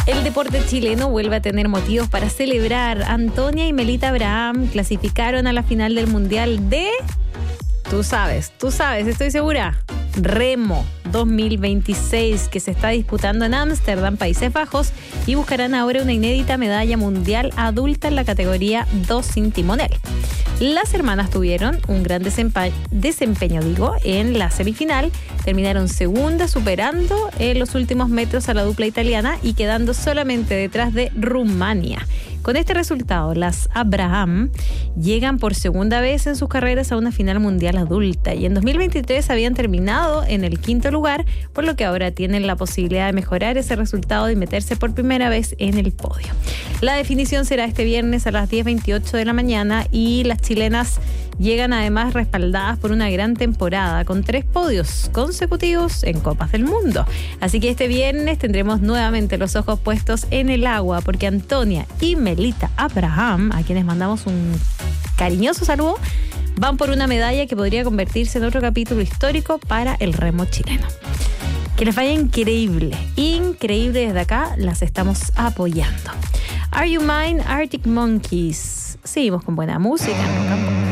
El deporte chileno vuelve a tener motivos para celebrar. Antonia y Melita Abraham clasificaron a la final del Mundial de... Tú sabes, estoy segura. Remo 2026, que se está disputando en Ámsterdam, Países Bajos, y buscarán ahora una inédita medalla mundial adulta en la categoría 2 sin timonel. Las hermanas tuvieron un gran desempeño en la semifinal. Terminaron segunda, superando en los últimos metros a la dupla italiana y quedando solamente detrás de Rumania. Con este resultado, las Abraham llegan por segunda vez en sus carreras a una final mundial adulta, y en 2023 habían terminado en el 5º lugar, por lo que ahora tienen la posibilidad de mejorar ese resultado y meterse por primera vez en el podio. La definición será este viernes a las 10:28 de la mañana, y las chilenas llegan además respaldadas por una gran temporada, con 3 podios consecutivos en Copas del Mundo. Así que este viernes tendremos nuevamente los ojos puestos en el agua, porque Antonia y Melita Abraham, a quienes mandamos un cariñoso saludo, van por una medalla que podría convertirse en otro capítulo histórico para el remo chileno. Que les vaya increíble desde acá, las estamos apoyando. Are You Mine, Arctic Monkeys. Seguimos con buena música, ¿no?